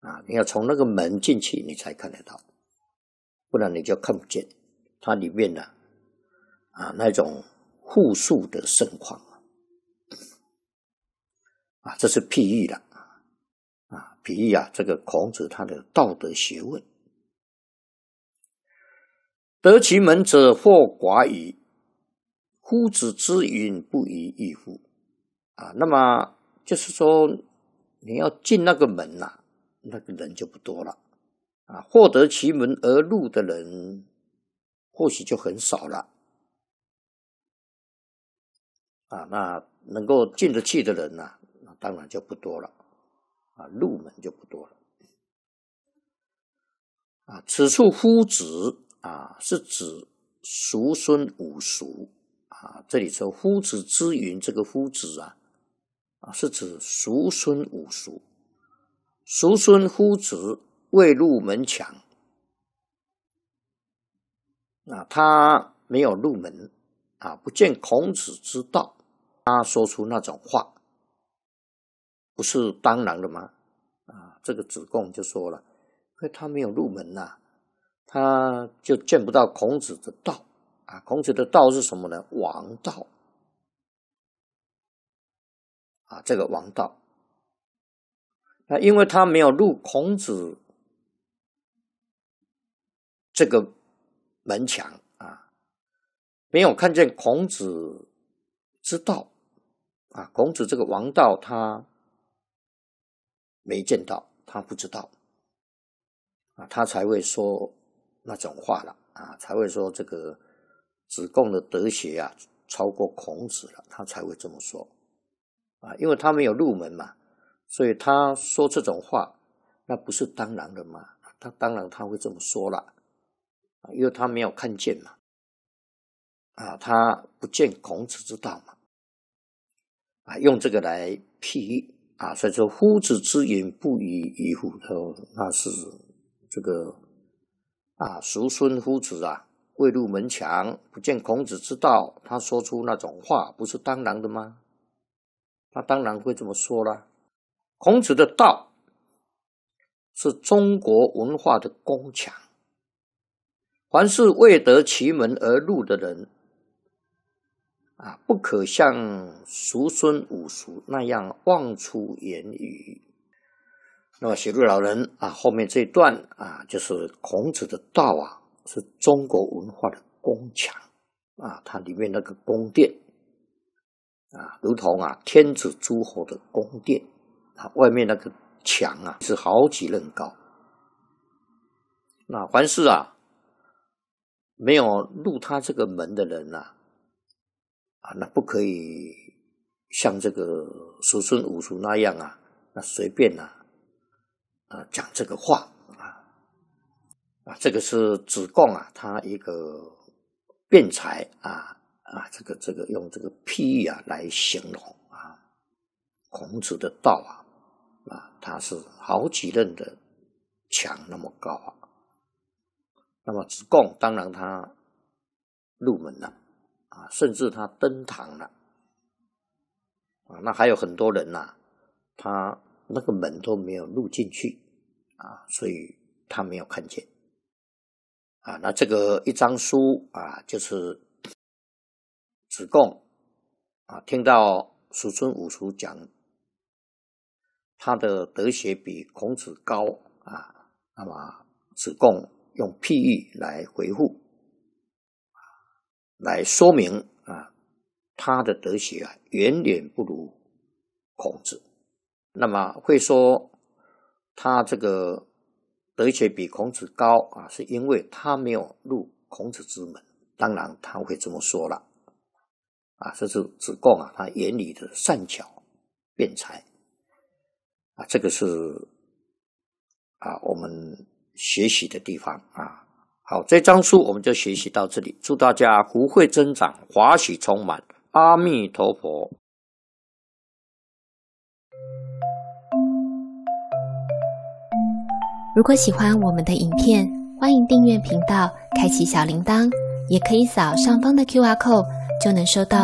你要从那个门进去你才看得到，不然你就看不见它里面的那种富庶的盛况这是譬喻了比喻这个孔子他的道德学问。得其门者，或寡矣。夫子之云，不亦乐乎？那么就是说，你要进那个门那个人就不多了获得其门而入的人，或许就很少了那能够进得去的人那当然就不多了入门就不多了此处夫子是指叔孙五叔这里说夫子之云，这个夫子是指叔孙五叔。叔孙夫子未入门墙他没有入门不见孔子之道，他说出那种话，不是当然的吗？这个子贡就说了，因为他没有入门他就见不到孔子的道孔子的道是什么呢？王道这个王道。那因为他没有入孔子这个门墙没有看见孔子之道孔子这个王道他没见到，他不知道他才会说那种话了才会说这个子贡的德学超过孔子了，他才会这么说因为他没有入门嘛，所以他说这种话那不是当然的嘛，他当然他会这么说了因为他没有看见嘛他不见孔子之道嘛用这个来譬喻所以说夫子之言，不亦乐乎，那是这个叔孙夫子未入门墙，不见孔子之道，他说出那种话不是当然的吗？他当然会这么说啦。孔子的道是中国文化的宫墙，凡是未得其门而入的人不可像叔孙五叔那样妄出言语。那么写入老人后面这一段就是孔子的道是中国文化的宫墙它里面那个宫殿如同天子诸侯的宫殿外面那个墙是好几仞高。那凡是没有入他这个门的人那不可以像这个叔孙五叔那样那随便讲这个话这个是子贡他一个辩才这个用这个譬喻来形容孔子的道他是好几仞的墙那么高那么子贡当然他入门了甚至他登堂了那还有很多人他那个门都没有入进去所以他没有看见那这个一章书就是子贡听到叔孙五叔讲他的德学比孔子高那么子贡用譬喻来回复来说明他的德学远远不如孔子。那么会说他这个德学比孔子高是因为他没有入孔子之门，当然他会这么说了这是子贡他言语的善巧辩才这个是我们学习的地方好，这章书我们就学习到这里，祝大家福慧增长，华喜充满，阿弥陀佛。 如果喜欢我们的影片，欢迎订阅频道，开启小铃铛，也可以扫上方的 QR code，就能收到